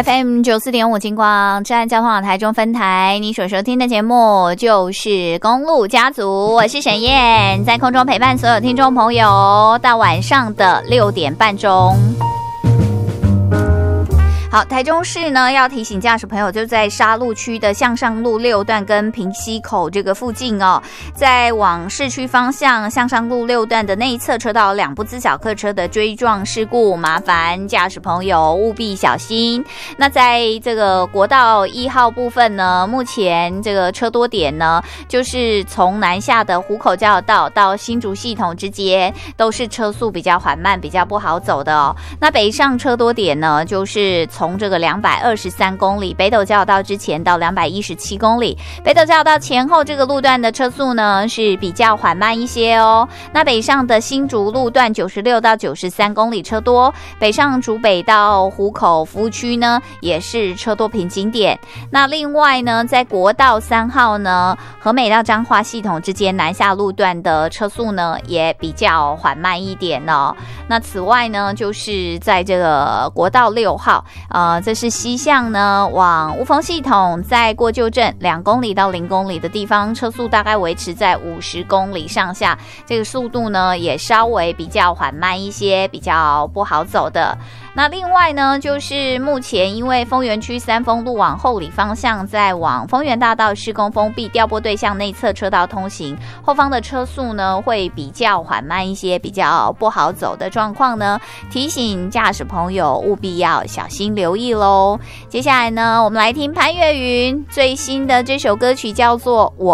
FM 94.5金光治安交通网台中分台，你所收听的节目就是公路家族，我是沈燕，在空中陪伴所有听众朋友到晚上的6点半钟。好，台中市呢要提醒驾驶朋友，就在沙鹿区的向上路6段跟平溪口这个附近哦，在往市区方向向上路6段的内侧车道2部自小客车的追撞事故，麻烦驾驶朋友务必小心。那在这个国道1号部分呢，目前这个车多点呢，就是从南下的湖口交流道到新竹系统之间都是车速比较缓慢，比较不好走的哦。那北上车多点呢，就是从这个223公里北斗交流道之前到217公里，北斗交流道前后这个路段的车速呢是比较缓慢一些哦。那北上的新竹路段96到93公里车多，北上竹北到湖口服务区呢也是车多瓶颈点。那另外呢，在国道3号呢和美到彰化系统之间南下路段的车速呢也比较缓慢一点哦。那此外呢，就是在这个国道6号这是西向呢往雾峰系统，在过旧镇2公里到0公里的地方，车速大概维持在50公里上下，这个速度呢也稍微比较缓慢一些，比较不好走的。那另外呢，就是目前因为丰原区三丰路往后里方向在往丰原大道施工封闭，调拨对向内侧车道通行，后方的车速呢会比较缓慢一些，比较不好走的状况呢，提醒驾驶朋友务必要小心留意咯。接下来呢，我们来听潘越云最新的这首歌曲，叫做《我